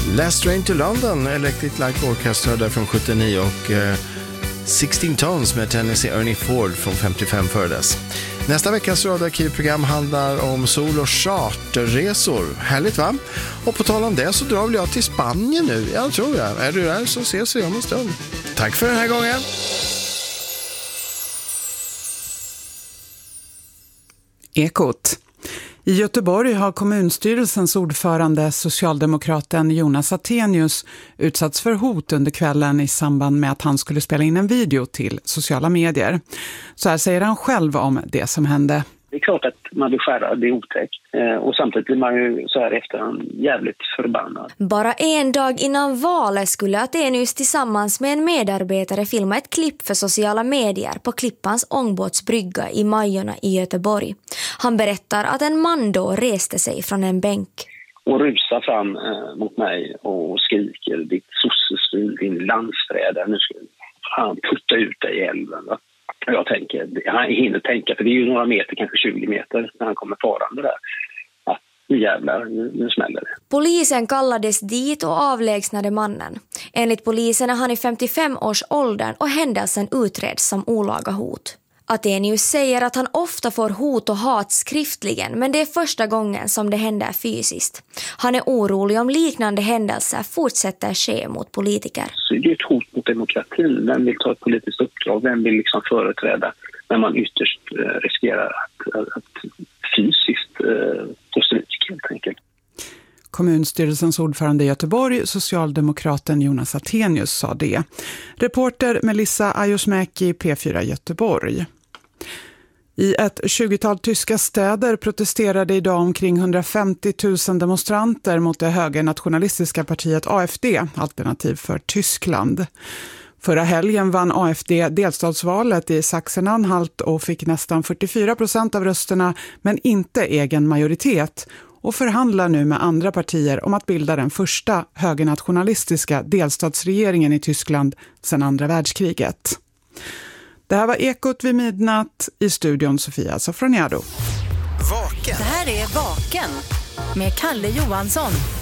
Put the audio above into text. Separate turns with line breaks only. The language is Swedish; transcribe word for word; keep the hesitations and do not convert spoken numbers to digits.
Last Train to London, Electric Light Orchestra där från sjuttionio och eh, sexton Tons med Tennessee Ernie Ford från femtiofem före dess. Nästa veckas radioarkivprogram handlar om sol- och charterresor. Härligt va? Och på tal om det så drar väl jag till Spanien nu. Jag tror jag. Är du där så ses vi om en stund. Tack för den här gången.
Ekot. I Göteborg har kommunstyrelsens ordförande, socialdemokraten Jonas Attenius, utsatts för hot under kvällen i samband med att han skulle spela in en video till sociala medier. Så här säger han själv om det som hände.
Det är klart att man blir skärrad, det är otäckt. Eh, och samtidigt blir man ju så här efterhand jävligt förbannad.
Bara en dag innan valet skulle Attenius tillsammans med en medarbetare filma ett klipp för sociala medier på Klippans ångbåtsbrygga i Majorna i Göteborg. Han berättar att en man då reste sig från en bänk.
Och rusar fram eh, mot mig och skriker, ditt sossesvin, din landsfrädare, nu ska han putta ut dig i älven va? Jag tänker, han hinner tänka, för det är ju några meter, kanske tjugo meter när han kommer farande där. Ja, nu jävlar, nu, nu smäller det.
Polisen kallades dit och avlägsnade mannen. Enligt polisen är han i femtiofem års åldern och händelsen utreds som olaga hot. Attenius säger att han ofta får hot och hat skriftligen, men det är första gången som det händer fysiskt. Han är orolig om liknande händelser fortsätter ske mot politiker.
Så det är ett hot mot demokratin. Vem vill ta ett politiskt uppdrag? Vem vill liksom företräda när man ytterst eh, riskerar att, att, att fysiskt eh, få stryk helt enkelt?
Kommunstyrelsens ordförande i Göteborg, socialdemokraten Jonas Attenius, sa det. Reporter Melissa Ajosmäki, P fyra Göteborg. I ett tjugotal tyska städer protesterade idag omkring hundrafemtio tusen demonstranter mot det högernationalistiska partiet A F D, Alternativ för Tyskland. Förra helgen vann A F D delstatsvalet i Sachsen-Anhalt och fick nästan fyrtiofyra procent av rösterna, men inte egen majoritet, och förhandlar nu med andra partier om att bilda den första högernationalistiska delstatsregeringen i Tyskland sedan andra världskriget. Det här var Ekot vid midnatt, i studion Sofia Sofroniado.
Vaken. Det här är Vaken med Kalle Johansson.